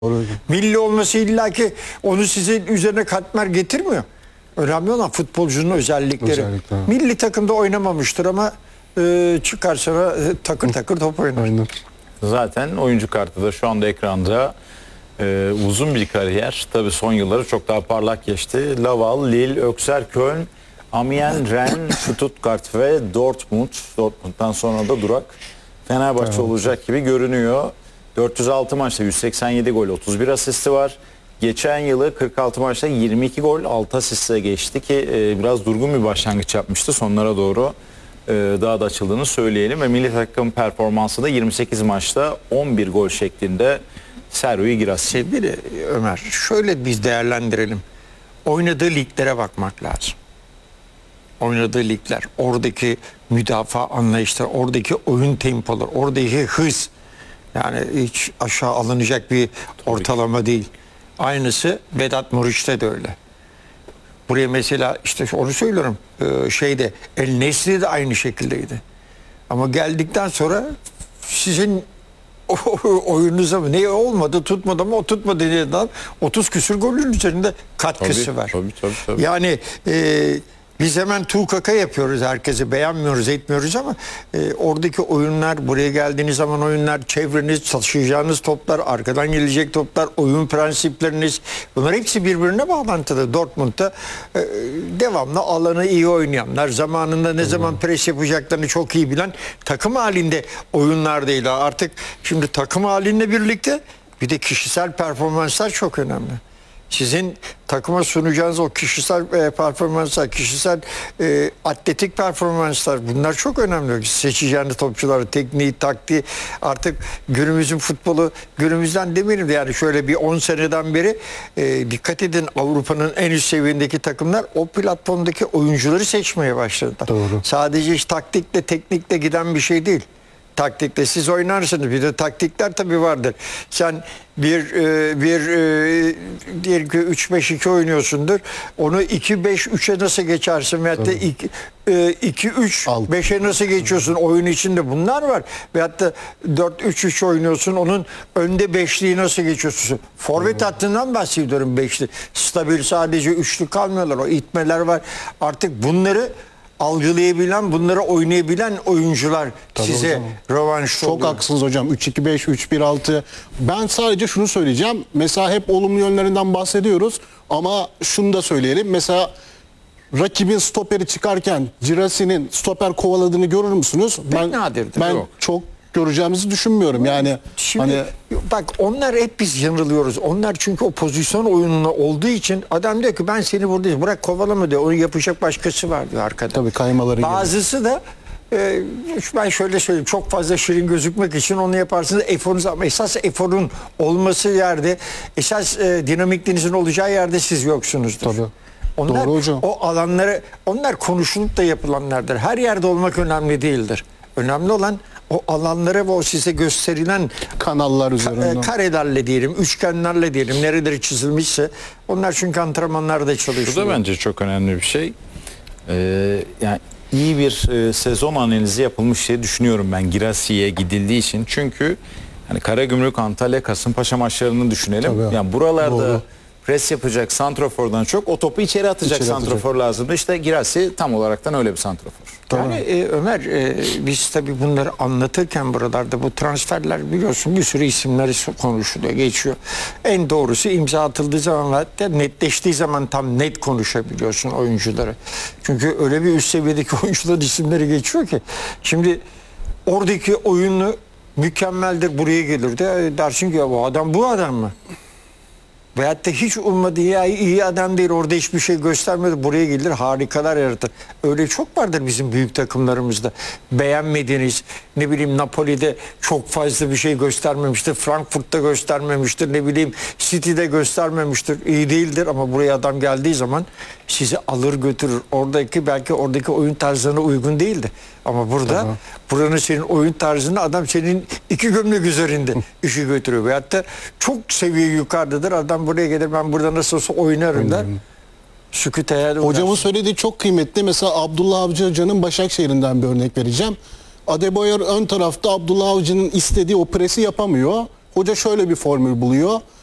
Doğru. Milli olması illaki onu sizin üzerine katmer getirmiyor. Önemli olan futbolcunun özellikleri. Milli takımda oynamamıştır ama çıkar sonra takır takır top oynar. Aynen. Zaten oyuncu kartı da şu anda ekranda uzun bir kariyer. Tabii son yılları çok daha parlak geçti. Laval, Lille, Auxerre, Köln, Amiens, Rennes, Stuttgart ve Dortmund. Dortmund'dan sonra da durak Fenerbahçe olacak gibi görünüyor. 406 maçta 187 gol, 31 asisti var. Geçen yılı 46 maçta 22 gol, 6 asiste geçti ki biraz durgun bir başlangıç yapmıştı. Sonlara doğru daha da açıldığını söyleyelim. Ve milli takım performansı da 28 maçta 11 gol şeklinde Serhou Girassi. Sevgili Ömer, şöyle biz değerlendirelim. Oynadığı liglere bakmak lazım. Oynadığı ligler, oradaki müdafaa anlayışları, oradaki oyun tempoları, oradaki hız. Yani hiç aşağı alınacak bir ortalama değil. Aynısı Vedat Muriç'te de öyle. Buraya mesela işte onu söylüyorum. El Nesri de aynı şekildeydi. Ama geldikten sonra sizin oyununuza mı ne olmadı, tutmadı ama o tutmadı diye 30 küsür golün üzerinde katkısı var. Tabii. Yani biz hemen tukaka yapıyoruz, herkesi beğenmiyoruz, etmiyoruz ama oradaki oyunlar, buraya geldiğiniz zaman oyunlar, çevreniz, çalışacağınız toplar, arkadan gelecek toplar, oyun prensipleriniz, bunlar hepsi birbirine bağlantılı. Dortmund'da devamlı alanı iyi oynayanlar, zamanında ne zaman pres yapacaklarını çok iyi bilen takım halinde oyunlar değil. Artık şimdi takım halinde birlikte bir de kişisel performanslar çok önemli. Sizin takıma sunacağınız o kişisel performanslar, kişisel atletik performanslar, bunlar çok önemli. Seçeceğiniz topçuları, tekniği, taktiği, artık günümüzün futbolu, günümüzden demeyelim de yani şöyle bir 10 seneden beri dikkat edin, Avrupa'nın en üst seviyendeki takımlar o platformdaki oyuncuları seçmeye başladılar. Doğru. Sadece hiç taktikle, teknikle giden bir şey değil. Taktikle siz oynarsınız. Bir de taktikler tabii vardır. Sen diyelim ki 3-5-2 oynuyorsundur. Onu 2-5-3'e nasıl geçersin? Veyahut da 2-3-5'e nasıl geçiyorsun? Oyun içinde bunlar var. Veyahut da 4-3-3 oynuyorsun. Onun önde beşliği nasıl geçiyorsun? Forvet hattından bahsediyorum, beşli. Stabil sadece üçlü kalmıyorlar. O itmeler var. Artık bunları algılayabilen, bunları oynayabilen oyuncular size rövanş Çok oluyor. haklısınız hocam. 3-2-5, 3-1-6. Ben sadece şunu söyleyeceğim. Mesela hep olumlu yönlerinden bahsediyoruz. Ama şunu da söyleyelim. Mesela rakibin stoperi çıkarken Girassi'nin stoper kovaladığını görür müsünüz? Nadirdir. Ben Yok. çok göreceğimizi düşünmüyorum. Yani Şimdi bak, onlar hep biz yanılıyoruz. Onlar çünkü o pozisyon oyununa olduğu için adam diyor ki ben seni buradayım, bırak kovalama diyor. Onu yapacak başkası var diyor arkada. Tabii kaymaları Bazısı da ben şöyle söyleyeyim, çok fazla şirin gözükmek için onu yaparsınız, eforunuz, ama esas eforun olması yerde, esas dinamikliğinizin olacağı yerde siz yoksunuzdur. Tabii. Onlar, Doğru hocam. o alanları, onlar konuşulup da yapılanlardır. Her yerde olmak önemli değildir. Önemli olan o alanlara ve o size gösterilen kanallar üzerinden. Karelerle diyelim, üçgenlerle diyelim, nereleri çizilmişse onlar, çünkü antrenmanlarda çalışıyor. Bu da bence çok önemli bir şey. Yani iyi bir sezon analizi yapılmış diye düşünüyorum ben Girassi'ye gidildiği için. Çünkü hani Karagümrük, Antalya, Kasımpaşa maçlarını düşünelim. Tabii. Yani buralarda Doğru. pres yapacak santrofordan çok o topu içeri atacak santrofor lazımdı. İşte Girassi tam olaraktan öyle bir santrofor. Yani Ömer, biz tabii bunları anlatırken buralarda bu transferler, biliyorsun, bir sürü isimler konuşuluyor, geçiyor. En doğrusu imza atıldığı zaman ve hatta netleştiği zaman tam net konuşabiliyorsun oyuncuları. Çünkü öyle bir üst seviyedeki oyuncuların isimleri geçiyor ki. Şimdi oradaki oyunu mükemmeldir, buraya gelir de dersin ki ya bu adam mı? Veyahut da hiç ummadığı, ya iyi adam değil, orada hiçbir şey göstermedi, buraya gelir harikalar yaratır. Öyle çok vardır bizim büyük takımlarımızda. Beğenmediğiniz, ne bileyim, Napoli'de çok fazla bir şey göstermemiştir, Frankfurt'ta göstermemiştir, ne bileyim City'de göstermemiştir, iyi değildir ama buraya adam geldiği zaman sizi alır götürür. Belki oradaki oyun tarzına uygun değildi. Ama burada buranın senin oyun tarzını adam senin iki gömlek üzerinde işi götürüyor. Veyahut da çok seviye yukarıdadır. Adam buraya gelir, ben burada nasıl olsa oynarım der. Sükût hayal oynar. Hocamın söylediği çok kıymetli. Mesela Abdullah Avcı Hoca'nın Başakşehir'inden bir örnek vereceğim. Adebayor ön tarafta Abdullah Avcı'nın istediği o presi yapamıyor. Hoca şöyle bir formül buluyor.